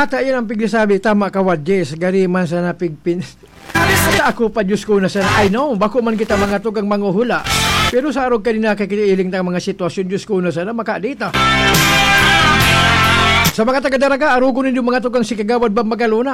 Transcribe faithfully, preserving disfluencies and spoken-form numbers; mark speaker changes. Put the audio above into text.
Speaker 1: bata yan ang pigsasabi, tama ka Wadjes, gari man sa napigpin. Sa ako pa Diyos ko na sana, I know, bako man kita mga tugang manguhula. Pero sa arog kanina kakiliiling ng mga sitwasyon, Diyos ko na sana, makadita. Sa mga taga-daraga, arugo ninyo mga tugang si Kagawad Bam Magalona.